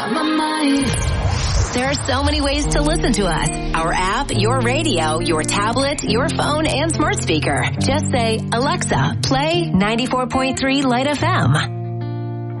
on my mind. There are so many ways to listen to us. Our app, your radio, your tablet, your phone, and smart speaker. Just say, Alexa, play 94.3 Light FM.